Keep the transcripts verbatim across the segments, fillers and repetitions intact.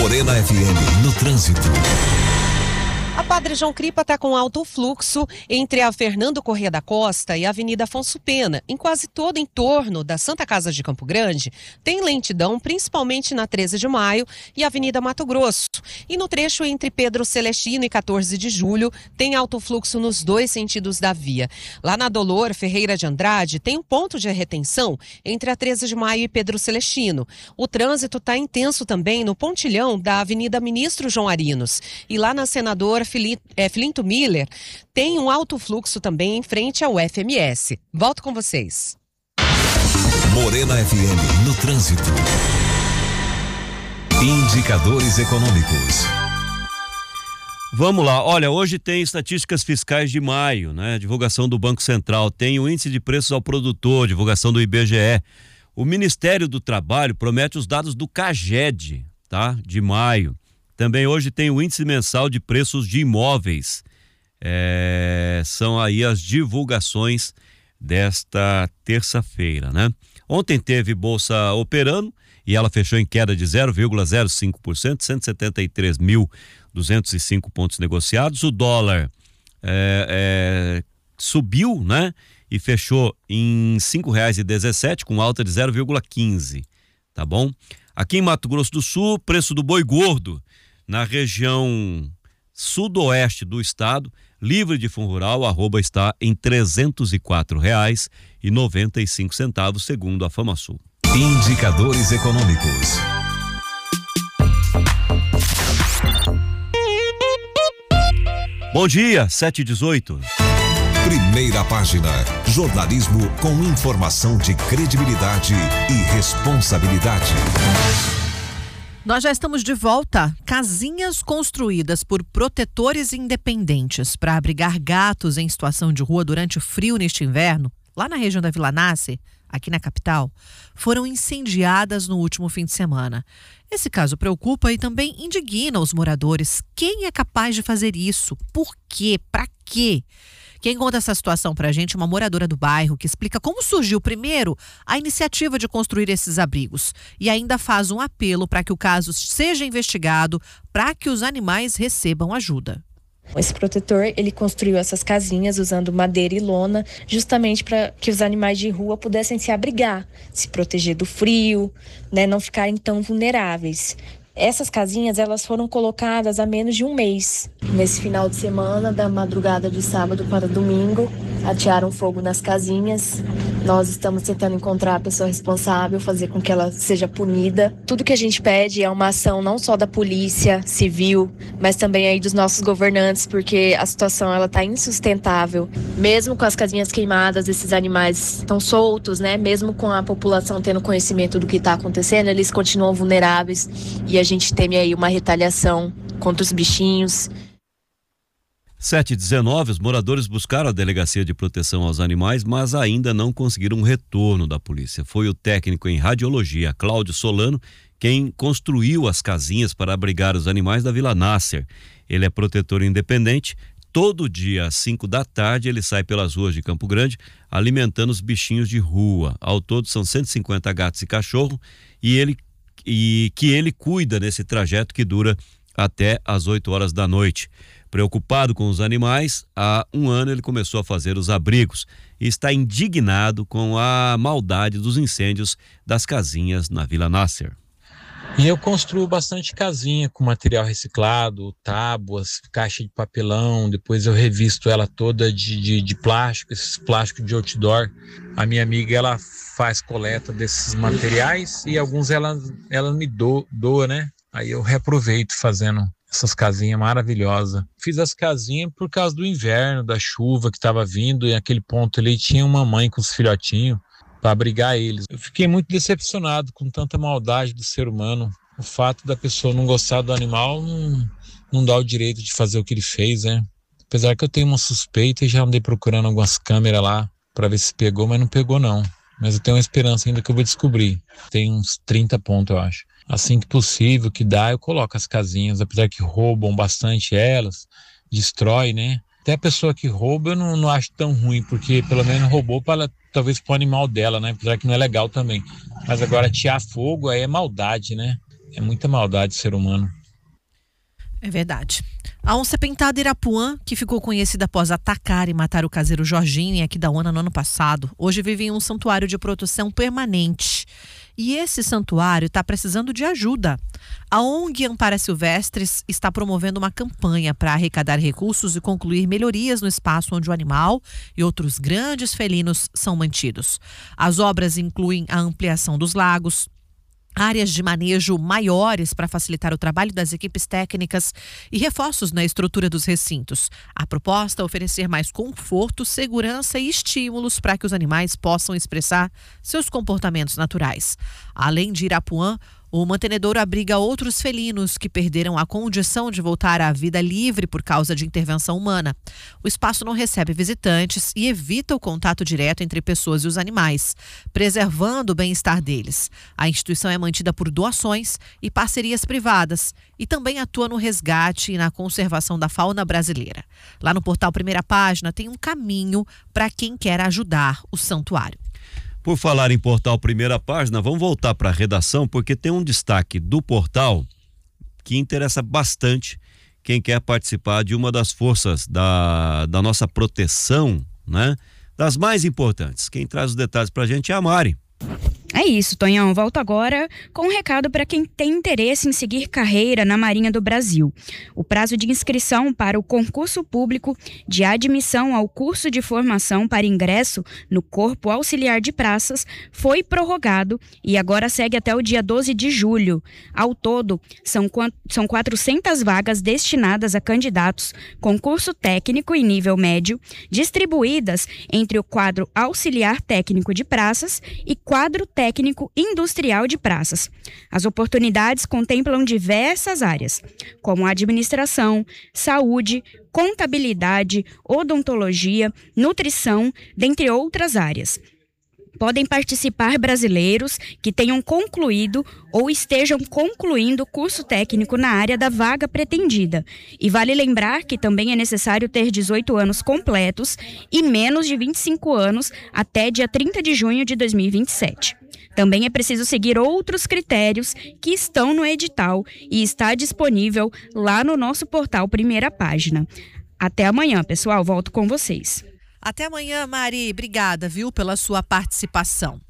Morena F M no trânsito. A Padre João Cripa está com alto fluxo entre a Fernando Corrêa da Costa e a Avenida Afonso Pena. Em quase todo o entorno da Santa Casa de Campo Grande, tem lentidão, principalmente na treze de maio e Avenida Mato Grosso. E no trecho entre Pedro Celestino e quatorze de julho, tem alto fluxo nos dois sentidos da via. Lá na Dolor Ferreira de Andrade, tem um ponto de retenção entre a treze de maio e Pedro Celestino. O trânsito está intenso também no pontilhão da Avenida Ministro João Arinos. E lá na Senador Filinto Miller, tem um alto fluxo também em frente ao F M S. Volto com vocês. Morena F M no trânsito. Indicadores econômicos. Vamos lá, olha, hoje tem estatísticas fiscais de maio, né? Divulgação do Banco Central, tem o índice de preços ao produtor, divulgação do I B G E. O Ministério do Trabalho promete os dados do CAGED, tá? De maio. Também hoje tem o índice mensal de preços de imóveis. É, são aí as divulgações desta terça-feira, né? Ontem teve Bolsa operando e ela fechou em queda de zero vírgula zero cinco por cento, cento e setenta e três mil duzentos e cinco pontos negociados. O dólar é, é, subiu, né? E fechou em cinco reais e dezessete, com alta de zero vírgula quinze, tá bom? Aqui em Mato Grosso do Sul, preço do boi gordo na região sudoeste do estado, livre de fundo rural, arroba está em trezentos e quatro reais e noventa e cinco centavos, segundo a FamaSul. Indicadores econômicos. Bom dia, sete e dezoito. Primeira página. Jornalismo com informação de credibilidade e responsabilidade. Nós já estamos de volta. Casinhas construídas por protetores independentes para abrigar gatos em situação de rua durante o frio neste inverno, lá na região da Vila Nasser, aqui na capital, foram incendiadas no último fim de semana. Esse caso preocupa e também indigna os moradores. Quem é capaz de fazer isso? Por quê? Para quê? Quem conta essa situação pra gente é uma moradora do bairro que explica como surgiu primeiro a iniciativa de construir esses abrigos e ainda faz um apelo para que o caso seja investigado para que os animais recebam ajuda. Esse protetor, ele construiu essas casinhas usando madeira e lona, justamente para que os animais de rua pudessem se abrigar, se proteger do frio, né, não ficarem tão vulneráveis. Essas casinhas, elas foram colocadas há menos de um mês. Nesse final de semana, da madrugada de sábado para domingo, atearam fogo nas casinhas. Nós estamos tentando encontrar a pessoa responsável, fazer com que ela seja punida. Tudo que a gente pede é uma ação não só da polícia civil, mas também aí dos nossos governantes, porque a situação ela está insustentável. Mesmo com as casinhas queimadas, esses animais estão soltos, né? Mesmo com a população tendo conhecimento do que está acontecendo, eles continuam vulneráveis e a gente teme aí uma retaliação contra os bichinhos. sete e dezenove, os moradores buscaram a Delegacia de Proteção aos Animais, mas ainda não conseguiram um retorno da polícia. Foi o técnico em radiologia, Cláudio Solano, quem construiu as casinhas para abrigar os animais da Vila Nasser. Ele é protetor independente. Todo dia, às cinco da tarde, ele sai pelas ruas de Campo Grande, alimentando os bichinhos de rua. Ao todo, são cento e cinquenta gatos e cachorro, e ele e que ele cuida nesse trajeto que dura até às oito horas da noite. Preocupado com os animais, há um ano ele começou a fazer os abrigos e está indignado com a maldade dos incêndios das casinhas na Vila Nasser. E eu construo bastante casinha com material reciclado, tábuas, caixa de papelão, depois eu revisto ela toda de, de, de plástico, esses plásticos de outdoor. A minha amiga, ela faz coleta desses materiais e alguns ela, ela me do, doa, né? Aí eu reaproveito fazendo essas casinhas maravilhosas. Fiz as casinhas por causa do inverno, da chuva que estava vindo, e naquele ponto ali tinha uma mãe com os filhotinhos para abrigar eles. Eu fiquei muito decepcionado com tanta maldade do ser humano. O fato da pessoa não gostar do animal não, não dá o direito de fazer o que ele fez, né? Apesar que eu tenho uma suspeita e já andei procurando algumas câmeras lá para ver se pegou, mas não pegou não. Mas eu tenho uma esperança ainda que eu vou descobrir. Tem uns trinta pontos, eu acho. Assim que possível, que dá, eu coloco as casinhas, apesar que roubam bastante elas, destrói, né? Até a pessoa que rouba eu não, não acho tão ruim, porque pelo menos roubou para talvez para o animal dela, né? Apesar que não é legal também. Mas agora atear fogo aí é maldade, né? É muita maldade do ser humano. É verdade. A onça pintada Irapuã, que ficou conhecida após atacar e matar o caseiro Jorginho em Aquidauana no ano passado, hoje vive em um santuário de proteção permanente. E esse santuário está precisando de ajuda. A O N G Ampara Silvestres está promovendo uma campanha para arrecadar recursos e concluir melhorias no espaço onde o animal e outros grandes felinos são mantidos. As obras incluem a ampliação dos lagos, áreas de manejo maiores para facilitar o trabalho das equipes técnicas e reforços na estrutura dos recintos. A proposta é oferecer mais conforto, segurança e estímulos para que os animais possam expressar seus comportamentos naturais. Além de Irapuã, o mantenedouro abriga outros felinos que perderam a condição de voltar à vida livre por causa de intervenção humana. O espaço não recebe visitantes e evita o contato direto entre pessoas e os animais, preservando o bem-estar deles. A instituição é mantida por doações e parcerias privadas e também atua no resgate e na conservação da fauna brasileira. Lá no portal Primeira Página tem um caminho para quem quer ajudar o santuário. Por falar em portal Primeira Página, vamos voltar para a redação, porque tem um destaque do portal que interessa bastante quem quer participar de uma das forças da, da nossa proteção, né? Das mais importantes. Quem traz os detalhes para a gente é a Mari. É isso, Tonhão. Volto agora com um recado para quem tem interesse em seguir carreira na Marinha do Brasil. O prazo de inscrição para o concurso público de admissão ao curso de formação para ingresso no Corpo Auxiliar de Praças foi prorrogado e agora segue até o dia doze de julho. Ao todo, são, são quatrocentas vagas destinadas a candidatos com curso técnico e nível médio, distribuídas entre o quadro auxiliar técnico de praças e quadro técnico industrial de praças. As oportunidades contemplam diversas áreas, como administração, saúde, contabilidade, odontologia, nutrição, dentre outras áreas. Podem participar brasileiros que tenham concluído ou estejam concluindo curso técnico na área da vaga pretendida. E vale lembrar que também é necessário ter dezoito anos completos e menos de vinte e cinco anos até dia trinta de junho de dois mil e vinte e sete. Também é preciso seguir outros critérios que estão no edital e está disponível lá no nosso portal Primeira Página. Até amanhã, pessoal. Volto com vocês. Até amanhã, Mari. Obrigada, viu, pela sua participação.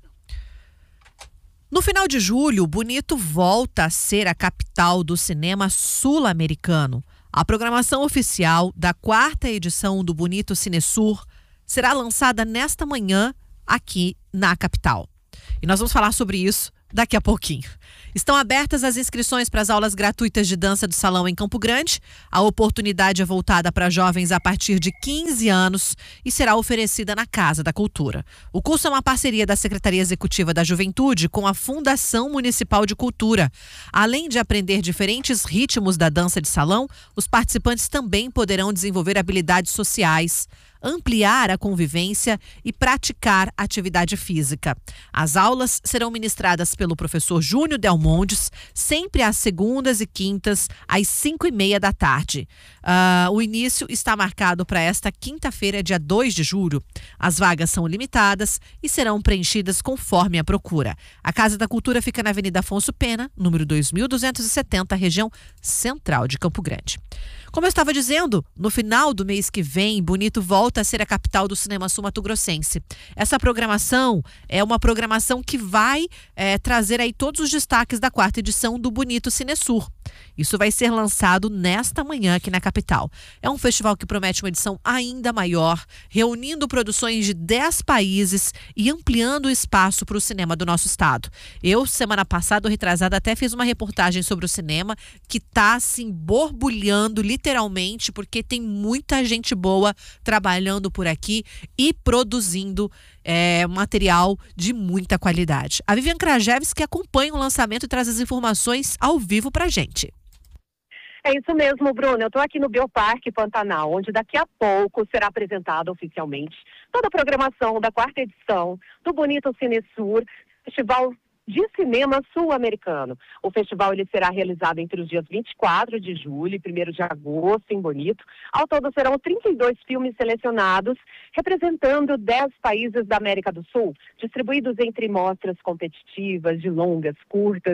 No final de julho, Bonito volta a ser a capital do cinema sul-americano. A programação oficial da quarta edição do Bonito Cinesur será lançada nesta manhã aqui na capital. E nós vamos falar sobre isso daqui a pouquinho. Estão abertas as inscrições para as aulas gratuitas de dança do salão em Campo Grande. A oportunidade é voltada para jovens a partir de quinze anos e será oferecida na Casa da Cultura. O curso é uma parceria da Secretaria Executiva da Juventude com a Fundação Municipal de Cultura. Além de aprender diferentes ritmos da dança de salão, os participantes também poderão desenvolver habilidades sociais, ampliar a convivência e praticar atividade física. As aulas serão ministradas pelo professor Júnior Delmondes, sempre às segundas e quintas, às cinco e meia da tarde. Uh, o início está marcado para esta quinta-feira, dia dois de julho. As vagas são limitadas e serão preenchidas conforme a procura. A Casa da Cultura fica na Avenida Afonso Pena, número dois mil duzentos e setenta, região central de Campo Grande. Como eu estava dizendo, no final do mês que vem, Bonito volta a ser a capital do cinema sul-mato-grossense. Essa programação é uma programação que vai é, trazer aí todos os destaques da quarta edição do Bonito Cinesur. Isso vai ser lançado nesta manhã aqui na capital. É um festival que promete uma edição ainda maior, reunindo produções de dez países e ampliando o espaço para o cinema do nosso estado. Eu, semana passada, retrasada, até fiz uma reportagem sobre o cinema que está assim borbulhando literalmente, porque tem muita gente boa trabalhando por aqui e produzindo é, material de muita qualidade. A Vivian Krajewski acompanha o lançamento e traz as informações ao vivo pra gente. É isso mesmo, Bruno. Eu estou aqui no Bioparque Pantanal, onde daqui a pouco será apresentada oficialmente toda a programação da quarta edição do Bonito Cinesur, Festival de Cinema Sul-Americano. O festival ele será realizado entre os dias vinte e quatro de julho e primeiro de agosto em Bonito. Ao todo serão trinta e dois filmes selecionados, representando dez países da América do Sul, distribuídos entre mostras competitivas, de longas, curtas,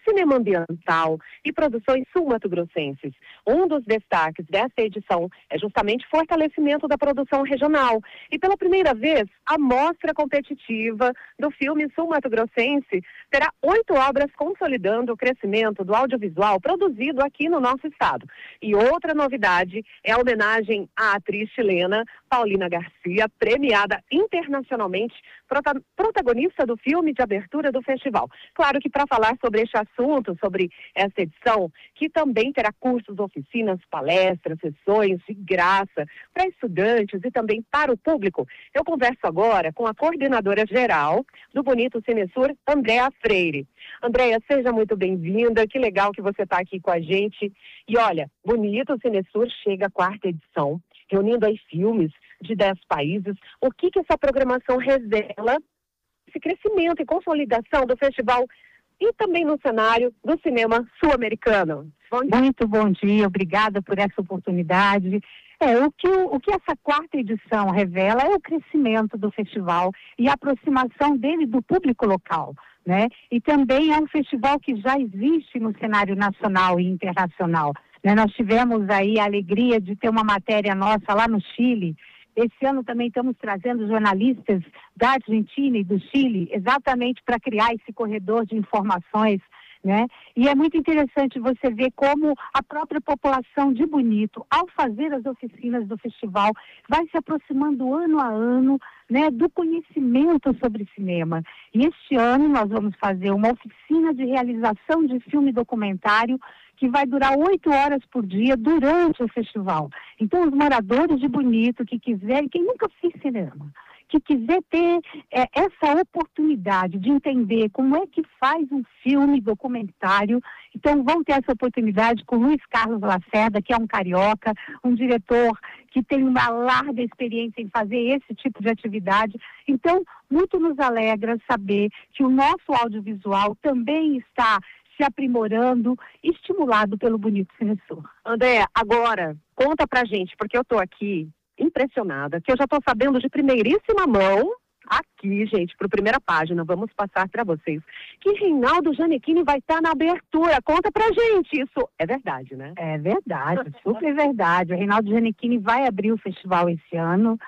cinema ambiental e produções sul-mato-grossenses. Um dos destaques desta edição é justamente o fortalecimento da produção regional. E pela primeira vez, a mostra competitiva do filme sul-mato-grossense terá oito obras consolidando o crescimento do audiovisual produzido aqui no nosso estado. E outra novidade é a homenagem à atriz chilena Paulina Garcia, premiada internacionalmente, prota- protagonista do filme de abertura do festival. Claro que para falar sobre este assunto, sobre essa edição, que também terá cursos, oficinas, palestras, sessões de graça para estudantes e também para o público, eu converso agora com a coordenadora geral do Bonito Cinesur, Andréa Freire. Andréa, seja muito bem-vinda, que legal que você está aqui com a gente. E olha, Bonito Cinesur chega à quarta edição, reunindo aí filmes de dez países. O que que essa programação revela? Esse crescimento e consolidação do festival e também no cenário do cinema sul-americano. Muito bom dia, obrigada por essa oportunidade. É, o que, o que essa quarta edição revela é o crescimento do festival e a aproximação dele do público local, né? E também é um festival que já existe no cenário nacional e internacional, né? Nós tivemos aí a alegria de ter uma matéria nossa lá no Chile. Esse ano também estamos trazendo jornalistas da Argentina e do Chile, exatamente para criar esse corredor de informações, né? E é muito interessante você ver como a própria população de Bonito, ao fazer as oficinas do festival, vai se aproximando ano a ano, né, do conhecimento sobre cinema. E este ano nós vamos fazer uma oficina de realização de filme documentário que vai durar oito horas por dia durante o festival. Então, os moradores de Bonito que quiserem, quem nunca fez cinema, que quiser ter é, essa oportunidade de entender como é que faz um filme documentário, então vão ter essa oportunidade com Luiz Carlos Lacerda, que é um carioca, um diretor que tem uma larga experiência em fazer esse tipo de atividade. Então, muito nos alegra saber que o nosso audiovisual também está se aprimorando, estimulado pelo Bonito Cinesur. André, agora, conta pra gente, porque eu tô aqui impressionada, que eu já estou sabendo de primeiríssima mão, aqui, gente, para a primeira página, vamos passar para vocês, que Reinaldo Gianecchini vai estar na abertura. Conta pra gente, isso é verdade, né? É verdade, super verdade. O Reinaldo Gianecchini vai abrir o festival esse ano.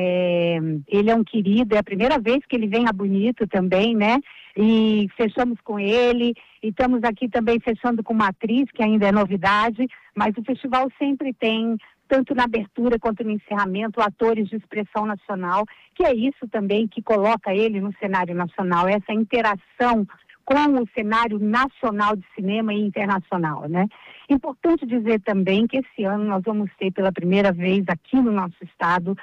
É, ele é um querido, é a primeira vez que ele vem a Bonito também, né? E fechamos com ele, e estamos aqui também fechando com uma atriz, que ainda é novidade, mas o festival sempre tem, tanto na abertura quanto no encerramento, atores de expressão nacional, que é isso também que coloca ele no cenário nacional, essa interação com o cenário nacional de cinema e internacional, né? Importante dizer também que esse ano nós vamos ter pela primeira vez aqui no nosso estado